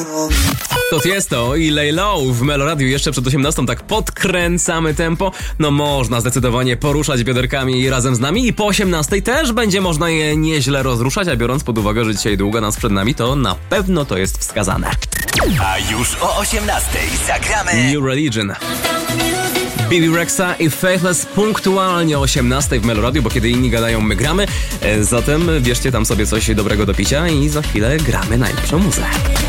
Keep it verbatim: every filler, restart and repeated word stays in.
To Tiesto i Lay Low w Meloradiu jeszcze przed osiemnastą, tak podkręcamy tempo. No można zdecydowanie poruszać bioderkami razem z nami i po osiemnastej też będzie można je nieźle rozruszać, a biorąc pod uwagę, że dzisiaj długo nas przed nami, to na pewno to jest wskazane. A już o osiemnastej zagramy New Religion. Bibi Rexa i Faithless punktualnie o osiemnastej w Meloradiu, bo kiedy inni gadają, my gramy. Zatem bierzcie tam sobie coś dobrego do picia i za chwilę gramy najlepszą muzę.